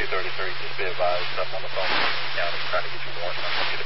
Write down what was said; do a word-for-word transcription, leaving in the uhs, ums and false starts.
thirty-three, just be advised, I'm on the phone with the county trying to get you warrants. I'm going to get